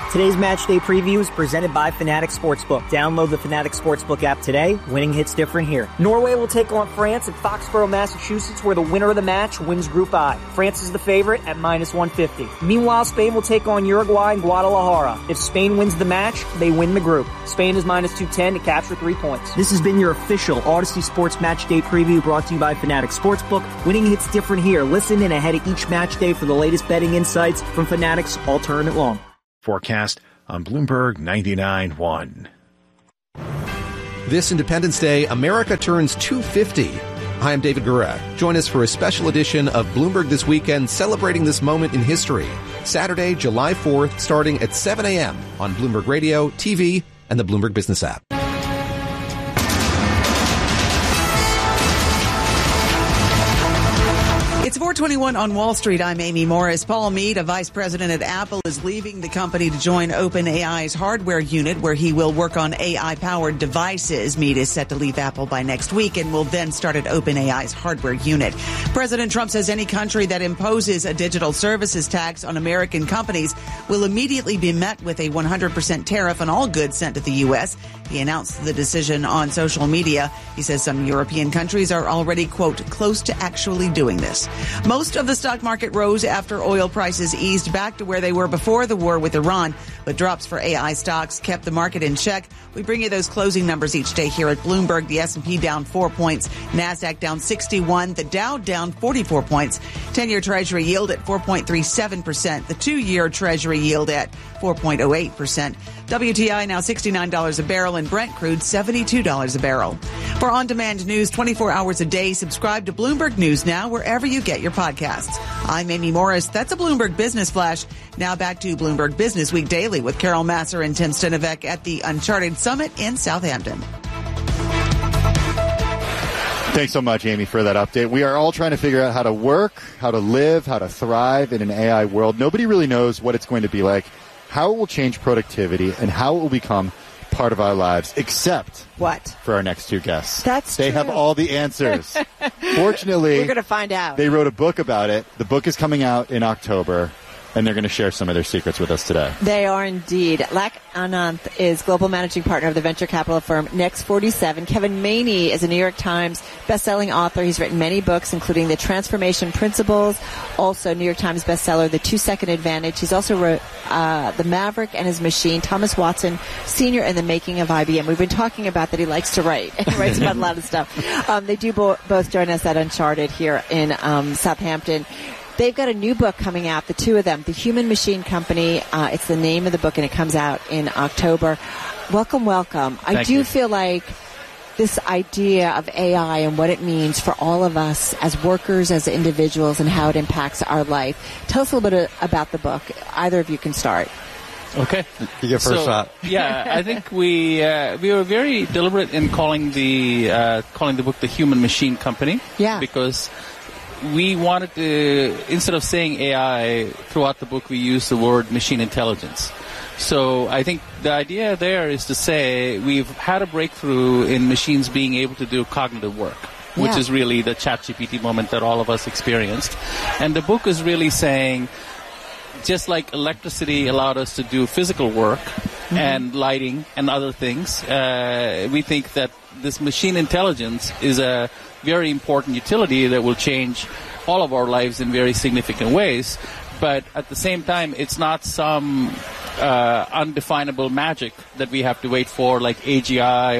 Today's match day preview is presented by Fanatics Sportsbook. Download the Fanatics Sportsbook app today. Winning hits different here. Norway will take on France at Foxborough, Massachusetts, where the winner of the match wins Group I. France is the favorite at -150. Meanwhile, Spain will take on Uruguay in Guadalajara. If Spain wins the match, they win the group. Spain is -210 to capture 3 points. This has been your official Odyssey Sports Match Day preview brought to you by Fanatics Sportsbook. Winning hits different here. Listen in ahead of each match day for the latest betting insights from Fanatics all tournament long. Forecast on Bloomberg 99.1. This Independence Day, America turns 250. Hi, I'm David Guerra. Join us for a special edition of Bloomberg This Weekend, celebrating this moment in history. Saturday, July 4th, starting at 7 a.m. on Bloomberg Radio, TV, and the Bloomberg Business app. It's 4:21 on Wall Street. I'm Amy Morris. Paul Mead, a vice president at Apple, is leaving the company to join OpenAI's hardware unit, where he will work on AI-powered devices. Mead is set to leave Apple by next week and will then start at OpenAI's hardware unit. President Trump says any country that imposes a digital services tax on American companies will immediately be met with a 100% tariff on all goods sent to the U.S. He announced the decision on social media. He says some European countries are already, quote, close to actually doing this. Most of the stock market rose after oil prices eased back to where they were before the war with Iran, but drops for AI stocks kept the market in check. We bring you those closing numbers each day here at Bloomberg. The S&P down 4 points, NASDAQ down 61, the Dow down 44 points, 10-year Treasury yield at 4.37%, the 2-year Treasury yield at 4.08%. WTI now $69 a barrel and Brent crude $72 a barrel. For on-demand news 24 hours a day, subscribe to Bloomberg News Now wherever you get your podcasts. I'm Amy Morris. That's a Bloomberg Business Flash. Now back to Bloomberg Business Week Daily with Carol Masser and Tim Stenovec at the Uncharted Summit in Southampton. Thanks so much, Amy, for that update. We are all trying to figure out how to work, how to live, how to thrive in an AI world. Nobody really knows what it's going to be like, how it will change productivity, and how it will become part of our lives, except what? For our next two guests. That's They true. have all the answers. Fortunately, we're going to find out. They wrote a book about it. The book is coming out in October, and they're going to share some of their secrets with us today. They are indeed. Lak Ananth is global managing partner of the venture capital firm Next 47. Kevin Maney is a New York Times bestselling author. He's written many books, including The Transformation Principles, also New York Times bestseller, The 2-Second Advantage. He's also wrote The Maverick and His Machine, Thomas Watson, Senior and the Making of IBM. We've been talking about that he likes to write. He writes about a lot of stuff. They do both join us at Uncharted here in Southampton. They've got a new book coming out, the two of them, The Human Machine Company. It's the name of the book, and it comes out in October. Welcome, welcome. I do feel like this idea of AI and what it means for all of us as workers, as individuals, and how it impacts our life. Tell us a little bit about the book. Either of you can start. Okay. You get first shot. Yeah, I think we were very deliberate in calling the book The Human Machine Company. Yeah. Because we wanted to, instead of saying AI, throughout the book we use the word machine intelligence. So I think the idea there is to say we've had a breakthrough in machines being able to do cognitive work, which is really the ChatGPT moment that all of us experienced. And the book is really saying, just like electricity allowed us to do physical work and lighting and other things, we think that this machine intelligence is a very important utility that will change all of our lives in very significant ways. But at the same time, it's not some undefinable magic that we have to wait for, like AGI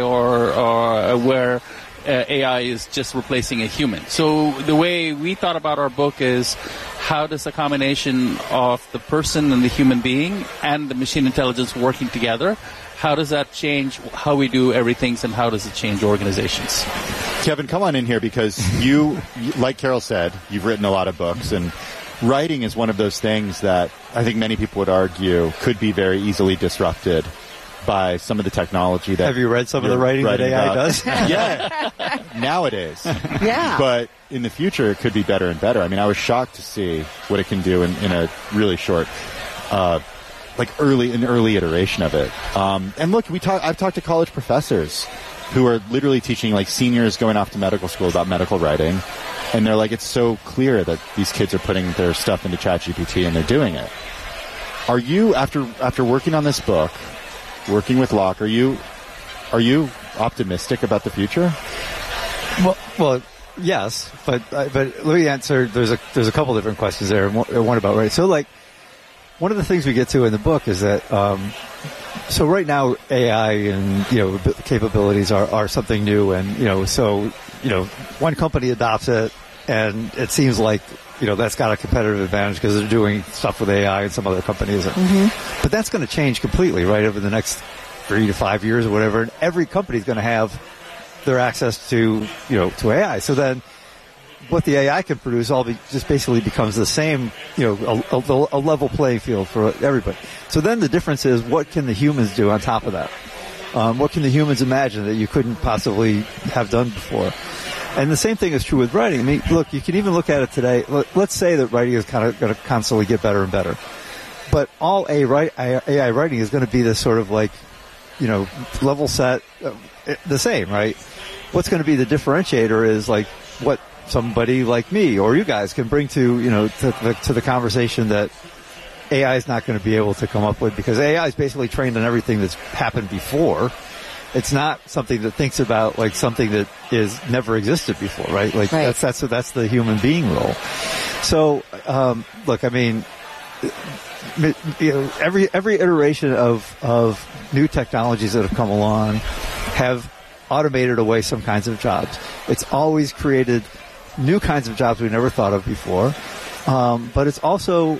or where AI is just replacing a human. So the way we thought about our book is, how does a combination of the person and the human being and the machine intelligence working together, how does that change how we do everything, and how does it change organizations? Kevin, come on in here, because you, like Carol said, you've written a lot of books, and writing is one of those things that I think many people would argue could be very easily disrupted by some of the technology that... Have you read some of the writing that AI does? Yeah, nowadays. Yeah. But in the future, it could be better and better. I mean, I was shocked to see what it can do in a really short, early iteration of it. And look, I've talked to college professors who are literally teaching, like, seniors going off to medical school about medical writing, and they're like, it's so clear that these kids are putting their stuff into ChatGPT and they're doing it. Are you, after working on this book, working with Locke, are you optimistic about the future? Well, yes, but let me answer. There's a couple different questions there. One about right. So, like, one of the things we get to in the book is that so right now AI and capabilities are something new, and so one company adopts it, and it seems like that's got a competitive advantage because they're doing stuff with AI and some other companies. Mm-hmm. But that's going to change completely, right, over the next 3 to 5 years or whatever, and every company is going to have their access to AI. So then what the AI can produce just basically becomes the same, a level playing field for everybody. So then the difference is, what can the humans do on top of that? What can the humans imagine that you couldn't possibly have done before? And the same thing is true with writing. I mean, look, you can even look at it today. Let's say that writing is kind of going to constantly get better and better. But all AI writing is going to be this sort of like, level set, the same, right? What's going to be the differentiator is like what somebody like me or you guys can bring to the conversation that AI is not going to be able to come up with, because AI is basically trained on everything that's happened before. It's not something that thinks about like something that is never existed before, right? Like right. That's the human being role. So, look, I mean, every iteration of new technologies that have come along have automated away some kinds of jobs. It's always created new kinds of jobs we never thought of before, but it's also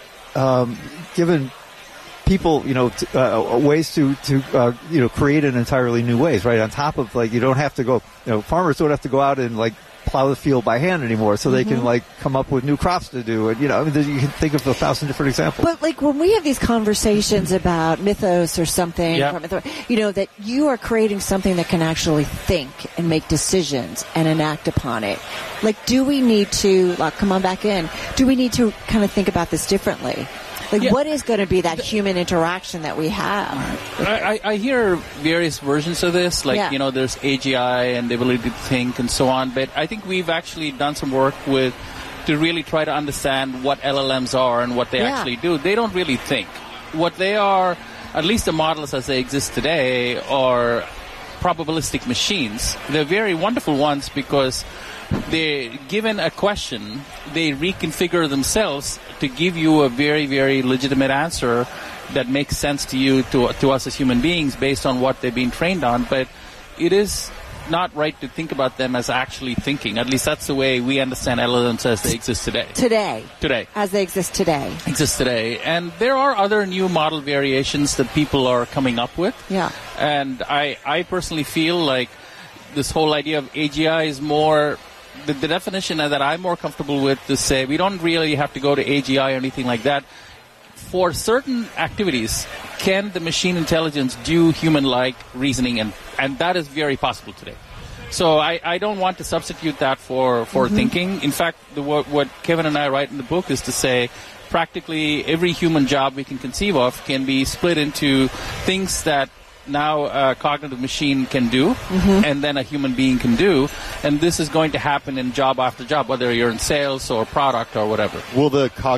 given people, ways to create in entirely new ways, right? On top of, like, you don't have to go, farmers don't have to go out and, like, plow the field by hand anymore, so they can, like, come up with new crops to do. And, you can think of 1,000 different examples. But, like, when we have these conversations about mythos or something, that you are creating something that can actually think and make decisions and enact upon it. Like, do we need to, come on back in, do we need to kind of think about this differently? Like, what is going to be that human interaction that we have? I hear various versions of this, like, there's AGI and the ability to think and so on, but I think we've actually done some work to really try to understand what LLMs are and what they actually do. They don't really think. What they are, at least the models as they exist today, are probabilistic machines. They're very wonderful ones because they're given a question, they reconfigure themselves to give you a very, very legitimate answer that makes sense to you, to us as human beings, based on what they've been trained on. But it is not right to think about them as actually thinking. At least that's the way we understand LLMs as they exist today. Today. As they exist today. And there are other new model variations that people are coming up with. Yeah. And I personally feel like this whole idea of AGI is more... The definition that I'm more comfortable with is say we don't really have to go to AGI or anything like that. For certain activities, can the machine intelligence do human-like reasoning? And that is very possible today. So I don't want to substitute that for thinking. In fact, what Kevin and I write in the book is to say practically every human job we can conceive of can be split into things that now a cognitive machine can do, and then a human being can do, and this is going to happen in job after job, whether you're in sales or product or whatever. Will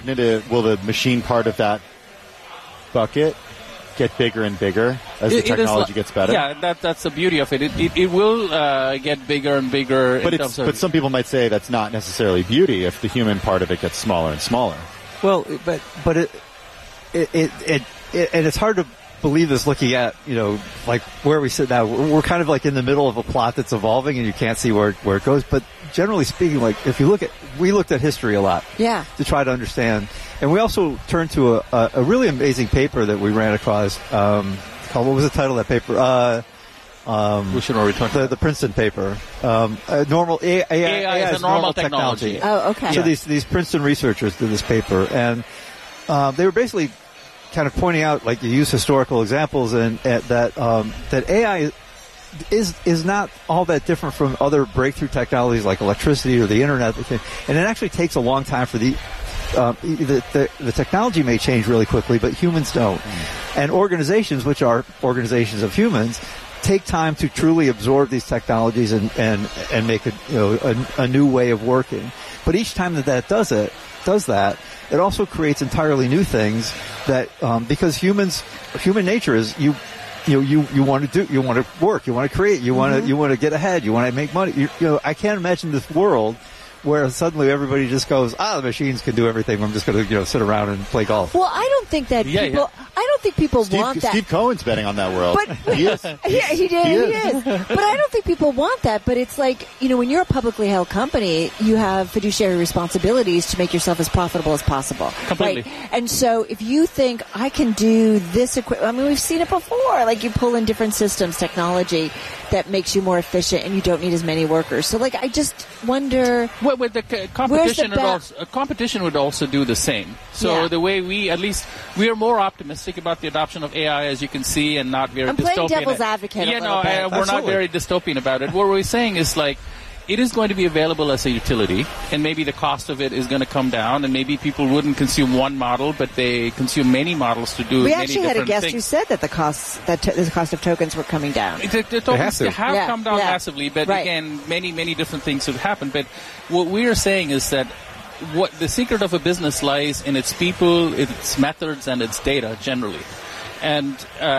the machine part of that bucket get bigger and bigger as the technology gets better? Yeah, that's the beauty of it. It will get bigger and bigger. But some people might say that's not necessarily beauty if the human part of it gets smaller and smaller. Well, but it's hard to believe this looking at, like where we sit now. We're kind of like in the middle of a plot that's evolving and you can't see where it goes. But generally speaking, like if you we looked at history a lot to try to understand. And we also turned to a really amazing paper that we ran across, called, what was the title of that paper? Which one are we talking about? The Princeton paper. AI is a normal technology. Oh, okay. So these Princeton researchers did this paper, and they were basically kind of pointing out, like, you use historical examples, and that AI is not all that different from other breakthrough technologies like electricity or the internet, and it actually takes a long time for the technology may change really quickly, but humans don't. And organizations, which are organizations of humans, take time to truly absorb these technologies and make a new way of working. But each time that does it, does that, it also creates entirely new things that, because human nature is you want to work, you want to create, you want to get ahead, you want to make money. I can't imagine this world where suddenly everybody just goes, the machines can do everything. I'm just going to, sit around and play golf. Well, I don't think that people want that. Steve Cohen's betting on that world. But he is. Yeah, he is. But I don't think people want that. But it's like, when you're a publicly held company, you have fiduciary responsibilities to make yourself as profitable as possible. Completely. Right? And so if you think I can do this equipment, we've seen it before. Like you pull in different systems, technology that makes you more efficient and you don't need as many workers. So I just wonder. Well, with the competition would also do the same. So the way we are more optimistic about the adoption of AI, as you can see, and not very dystopian. I'm playing devil's advocate. We're not very dystopian about it. What we're saying is it is going to be available as a utility, and maybe the cost of it is going to come down, and maybe people wouldn't consume one model, but they consume many models to do many different things. We actually had a guest who said that the cost of tokens were coming down. The tokens have come down massively, but again, many, many different things have happened. But what we are saying is that what the secret of a business lies in its people, its methods, and its data generally. And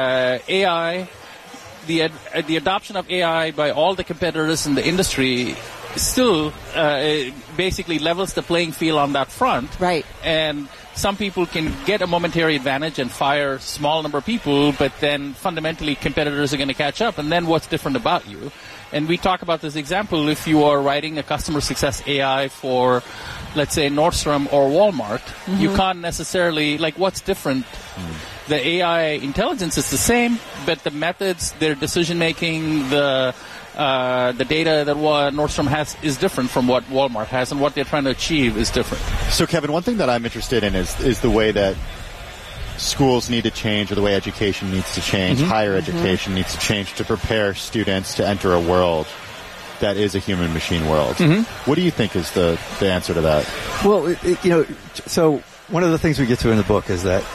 AI, the adoption of AI by all the competitors in the industry still basically levels the playing field on that front. Right. And some people can get a momentary advantage and fire a small number of people, but then fundamentally competitors are going to catch up. And then what's different about you? And we talk about this example. If you are writing a customer success AI for, let's say, Nordstrom or Walmart, you can't necessarily, what's different? The AI intelligence is the same, but the methods, their decision-making, the data that Nordstrom has is different from what Walmart has, and what they're trying to achieve is different. So, Kevin, one thing that I'm interested in is the way that schools need to change, or the way education needs to change, higher education needs to change to prepare students to enter a world that is a human-machine world. What do you think is the answer to that? Well, so one of the things we get to in the book is that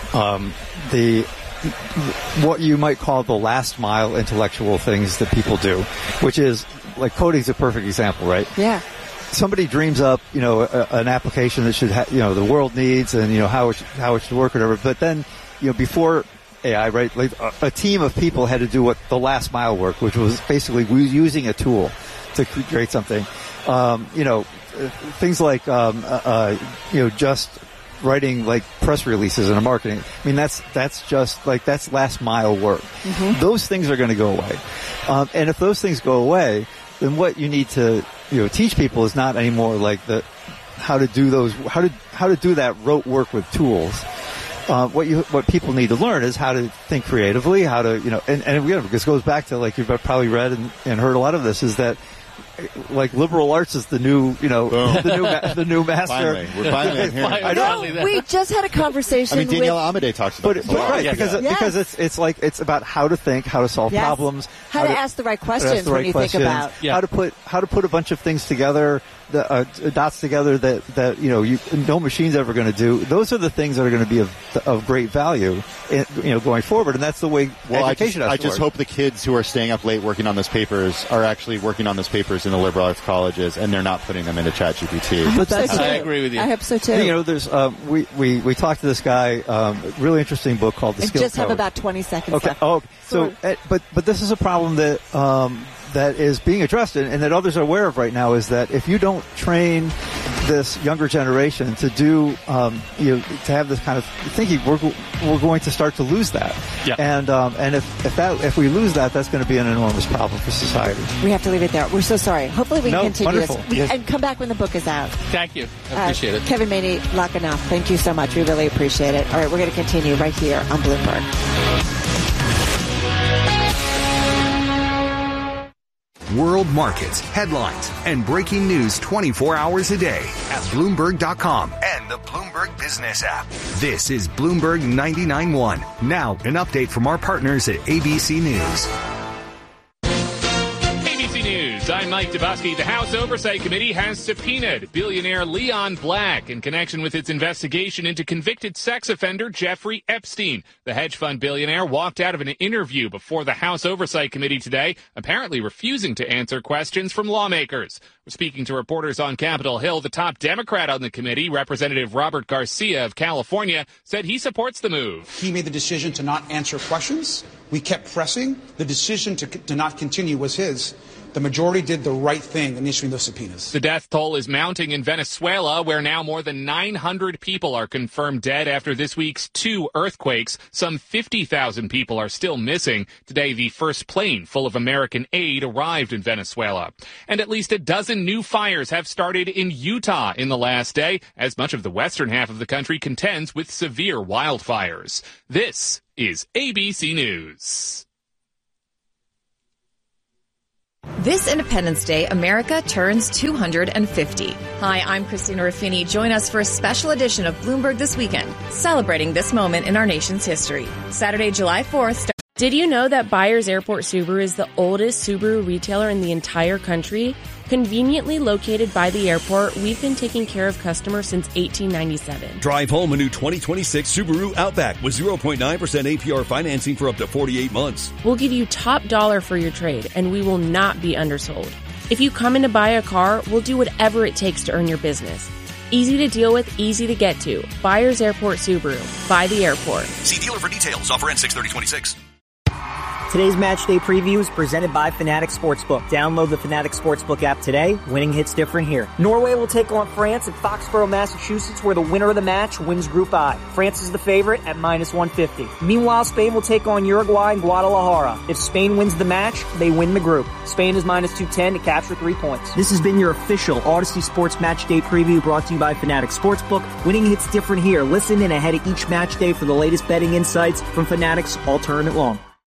what you might call the last mile intellectual things that people do, which is coding's a perfect example, right? Yeah. Somebody dreams up, an application that should the world needs, and how it should work, or whatever. But then, before AI, right, a team of people had to do what the last mile work, which was basically using a tool to create something. Things like just writing press releases and marketing. I mean, that's just that's last mile work. Those things are going to go away, and if those things go away, then what you need to teach people is not anymore how to do that rote work with tools. What people need to learn is how to think creatively, how to and again, this goes back to you've probably read and heard a lot of this, is that liberal arts is the new, the new master. Finally. We're finally hearing it. I know. We just had a conversation. Danielle Amade talks about this a lot. Right, because it's about how to think, how to solve problems, how to ask the right questions when you think about how to put a bunch of things together, dots together that no machine's ever going to do. Those are the things that are going to be of great value, going forward, and that's the way education has to work. I just hope the kids who are staying up late working on those papers are actually working on those papers in the liberal arts colleges, and they're not putting them into ChatGPT. I agree with you. I hope so too. There's we talked to this guy, really interesting book called The Skill Code. Just have about 20 seconds left. Oh, so but this is a problem that that is being addressed and that others are aware of right now, is that if you don't train this younger generation to do, to have this kind of thinking, we're going to start to lose that. Yeah. And if we lose that, that's going to be an enormous problem for society. We have to leave it there. We're so sorry. Hopefully we can continue wonderful. this. And come back when the book is out. Thank you. I appreciate it. Kevin Maney, Lakhanath, thank you so much. We really appreciate it. All right, we're going to continue right here on Bloomberg. World markets, headlines, and breaking news 24 hours a day at Bloomberg.com and the Bloomberg Business app. This is Bloomberg 99.1. Now, an update from our partners at ABC News. ABC News. News. I'm Mike Dubosky. The House Oversight Committee has subpoenaed billionaire Leon Black in connection with its investigation into convicted sex offender Jeffrey Epstein. The hedge fund billionaire walked out of an interview before the House Oversight Committee today, apparently refusing to answer questions from lawmakers. Speaking to reporters on Capitol Hill, the top Democrat on the committee, Representative Robert Garcia of California, said he supports the move. He made the decision to not answer questions. We kept pressing. The decision to not continue was his. The majority did the right thing in issuing those subpoenas. The death toll is mounting in Venezuela, where now more than 900 people are confirmed dead after this week's 2 earthquakes. Some 50,000 people are still missing. Today, the first plane full of American aid arrived in Venezuela. And at least a dozen new fires have started in Utah in the last day, as much of the western half of the country contends with severe wildfires. This is ABC News. This Independence Day, America turns 250. Hi, I'm Christina Ruffini. Join us for a special edition of Bloomberg This Weekend, celebrating this moment in our nation's history. Saturday, July 4th. Did you know that Byers Airport Subaru is the oldest Subaru retailer in the entire country? Conveniently located by the airport, we've been taking care of customers since 1897. Drive home a new 2026 Subaru Outback with 0.9% APR financing for up to 48 months. We'll give you top dollar for your trade, and we will not be undersold. If you come in to buy a car, we'll do whatever it takes to earn your business. Easy to deal with, easy to get to. Byers Airport Subaru. By the airport. See dealer for details. Offer ends 6/30/26. Today's match day preview is presented by Fanatics Sportsbook. Download the Fanatics Sportsbook app today. Winning hits different here. Norway will take on France at Foxborough, Massachusetts, where the winner of the match wins Group I. France is the favorite at -150. Meanwhile, Spain will take on Uruguay in Guadalajara. If Spain wins the match, they win the group. Spain is -210 to capture 3 points. This has been your official Odyssey Sports Match Day preview brought to you by Fanatics Sportsbook. Winning hits different here. Listen in ahead of each match day for the latest betting insights from Fanatics all tournament long.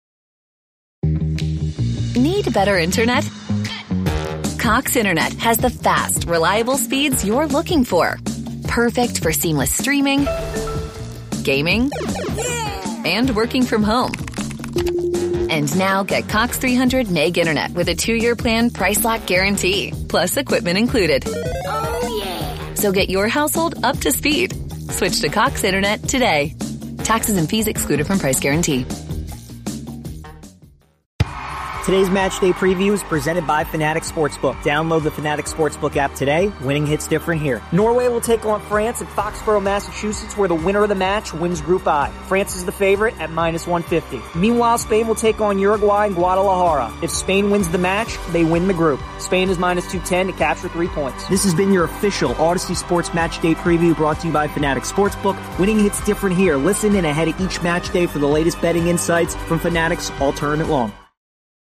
Need better internet? Cox Internet has the fast, reliable speeds you're looking for. Perfect for seamless streaming, gaming, and working from home. And now get Cox 300 meg internet with a 2-year plan price lock guarantee, plus equipment included. Oh yeah! So get your household up to speed. Switch to Cox Internet today. Taxes and fees excluded from price guarantee. Today's match day preview is presented by Fanatics Sportsbook. Download the Fanatics Sportsbook app today. Winning hits different here. Norway will take on France at Foxborough, Massachusetts, where the winner of the match wins Group I. France is the favorite at -150. Meanwhile, Spain will take on Uruguay in Guadalajara. If Spain wins the match, they win the group. Spain is -210 to capture 3 points. This has been your official Odyssey Sports Match Day preview brought to you by Fanatics Sportsbook. Winning hits different here. Listen in ahead of each match day for the latest betting insights from Fanatics all tournament long.